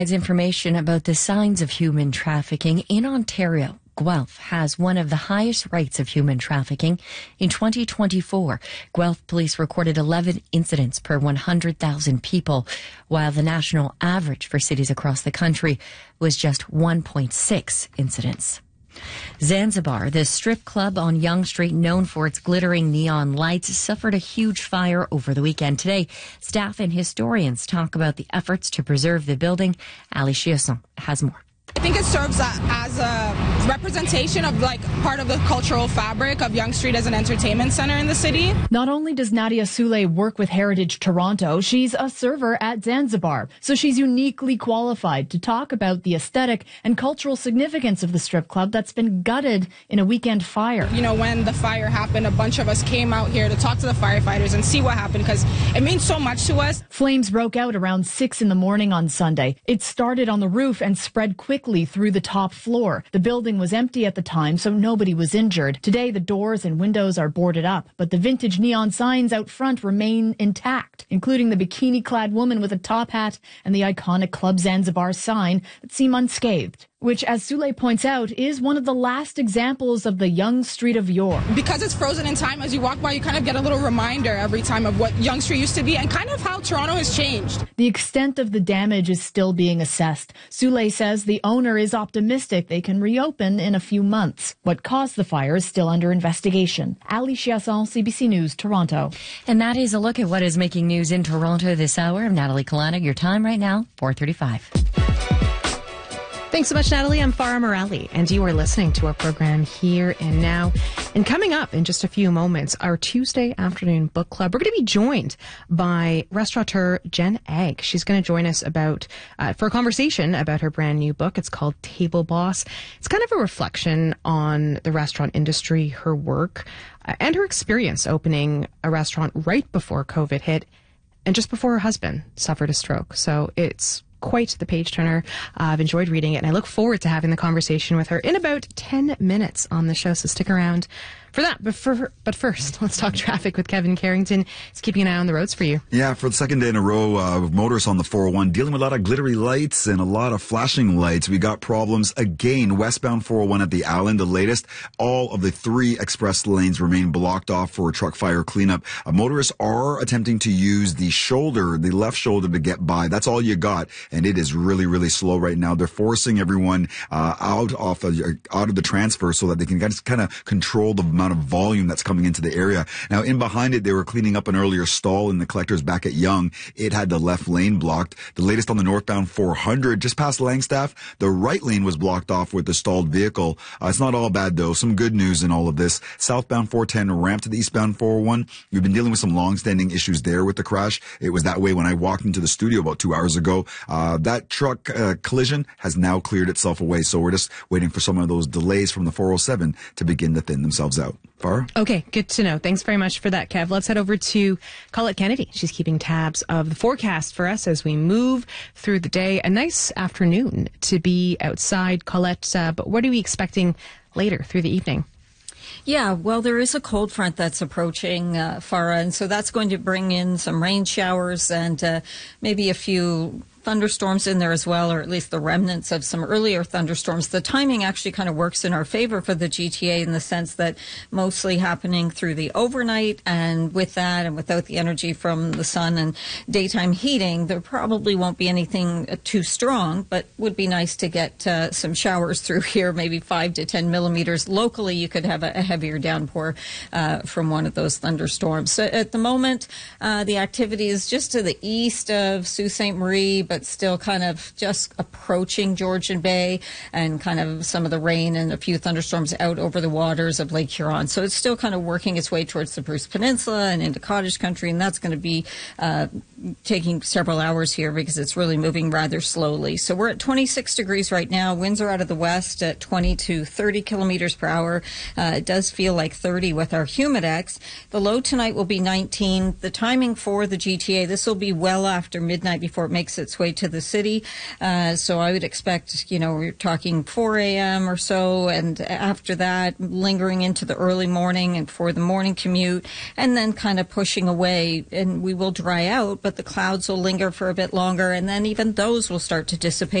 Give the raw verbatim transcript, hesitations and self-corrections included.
It's information about the signs of human trafficking in Ontario. Guelph has one of the highest rates of human trafficking. In twenty twenty-four, Guelph police recorded eleven incidents per one hundred thousand people, while the national average for cities across the country was just one point six incidents. Zanzibar, the strip club on Yonge Street known for its glittering neon lights, suffered a huge fire over the weekend. Today, staff and historians talk about the efforts to preserve the building. Ali Chiasson has more. I think it serves as a representation of like part of the cultural fabric of Yonge Street as an entertainment center in the city. Not only does Nadia Souley work with Heritage Toronto, she's a server at Zanzibar. So she's uniquely qualified to talk about the aesthetic and cultural significance of the strip club that's been gutted in a weekend fire. You know, when the fire happened, a bunch of us came out here to talk to the firefighters and see what happened because it means so much to us. Flames broke out around six in the morning on Sunday. It started on the roof and spread quickly through the top floor. The building was empty at the time, so nobody was injured. Today, the doors and windows are boarded up, but the vintage neon signs out front remain intact, including the bikini-clad woman with a top hat and the iconic Club Zanzibar sign that seem unscathed, which, as Souley points out, is one of the last examples of the Yonge Street of yore. Because it's frozen in time, as you walk by, you kind of get a little reminder every time of what Yonge Street used to be and kind of how Toronto has changed. The extent of the damage is still being assessed. Souley says the owner is optimistic they can reopen in a few months. What caused the fire is still under investigation. Ali Chiasson, C B C News, Toronto. And that is a look at what is making news in Toronto this hour. I'm Natalie Kalanick. Your time right now, four thirty-five. Thanks so much, Natalie. I'm Farah Morelli, and you are listening to our program Here and Now. And coming up in just a few moments, our Tuesday afternoon book club. We're going to be joined by restaurateur Jen Egg. She's going to join us about uh, for a conversation about her brand new book. It's called Table Boss. It's kind of a reflection on the restaurant industry, her work, uh, and her experience opening a restaurant right before COVID hit and just before her husband suffered a stroke. So it's quite the page turner. Uh, I've enjoyed reading it, and I look forward to having the conversation with her in about ten minutes on the show, so stick around for that. But, for, but first, let's talk traffic with Kevin Carrington. He's keeping an eye on the roads for you. Yeah, for the second day in a row, uh, motorists on the four oh one dealing with a lot of glittery lights and a lot of flashing lights. We got problems again. Westbound four oh one at the Allen, the latest. All of the three express lanes remain blocked off for truck fire cleanup. Uh, motorists are attempting to use the shoulder, the left shoulder, to get by. That's all you got, and it is really, really slow right now. They're forcing everyone uh, out off of, out of the transfer so that they can just kind of control the amount of volume that's coming into the area. Now, in behind it, they were cleaning up an earlier stall in the collectors back at Yonge. It had the left lane blocked. The latest on the northbound four hundred, just past Langstaff, the right lane was blocked off with the stalled vehicle. Uh, it's not all bad, though. Some good news in all of this. Southbound four ten ramp to the eastbound four oh one. We've been dealing with some long-standing issues there with the crash. It was that way when I walked into the studio about two hours ago. Uh, that truck uh, collision has now cleared itself away, so we're just waiting for some of those delays from the four oh seven to begin to thin themselves out. Farah? Okay, good to know. Thanks very much for that, Kev. Let's head over to Colette Kennedy. She's keeping tabs of the forecast for us as we move through the day. A nice afternoon to be outside, Colette, uh, but what are we expecting later through the evening? Yeah, well, there is a cold front that's approaching, uh, Farah, and so that's going to bring in some rain showers and uh, maybe a few thunderstorms in there as well, or at least the remnants of some earlier thunderstorms. The timing actually kind of works in our favor for the G T A in the sense that mostly happening through the overnight, and with that and without the energy from the sun and daytime heating, there probably won't be anything too strong, but would be nice to get uh, some showers through here, maybe five to ten millimeters. Locally, you could have a, a heavier downpour uh, from one of those thunderstorms. So at the moment, uh, the activity is just to the east of Sault Ste. Marie, but still kind of just approaching Georgian Bay, and kind of some of the rain and a few thunderstorms out over the waters of Lake Huron. So it's still kind of working its way towards the Bruce Peninsula and into Cottage Country, and that's going to be uh, taking several hours here because it's really moving rather slowly. So we're at twenty-six degrees right now. Winds are out of the west at twenty to thirty kilometers per hour. Uh, it does feel like thirty with our Humidex. The low tonight will be nineteen. The timing for the G T A, this will be well after midnight before it makes its way way to the city. Uh, so I would expect, you know, we're talking four a.m. or so, and after that, lingering into the early morning and for the morning commute, and then kind of pushing away. And we will dry out, but the clouds will linger for a bit longer, and then even those will start to dissipate.